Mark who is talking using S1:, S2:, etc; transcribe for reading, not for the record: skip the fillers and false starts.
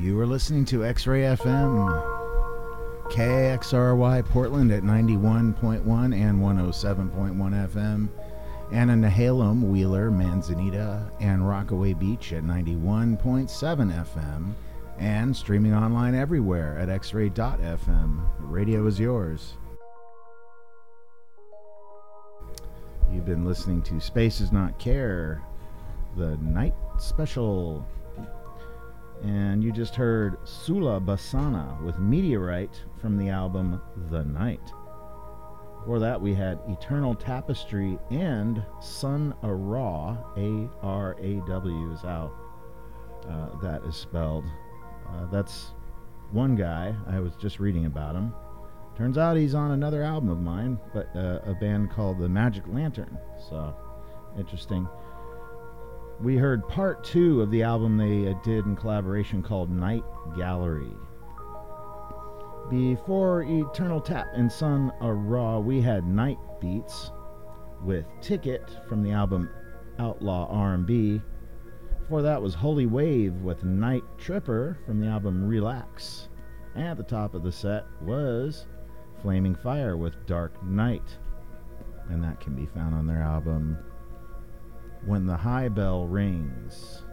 S1: You are listening to X-Ray FM, KXRY Portland at 91.1 and 107.1 FM, and in Nehalem, Wheeler, Manzanita, and Rockaway Beach at 91.7 FM, and streaming online everywhere at xray.fm. Radio is yours. You've been listening to Space Does Not Care, the night special. And you just heard Sula Basana with Meteorite from the album The Night. Before that, we had Eternal Tapestry and Sun Araw, A-R-A-W is how that is spelled. That's one guy. I was just reading about him. Turns out he's on another album of mine, but a band called The Magic Lantern. So, interesting. We heard part 2 of the album they did in collaboration called Night Gallery. Before Eternal Tap and Sun Araw, we had Night Beats with Ticket from the album Outlaw R&B. Before that was Holy Wave with Night Tripper from the album Relax. And at the top of the set was Flaming Fire with Dark Night. And that can be found on their album When the High Bell Rings.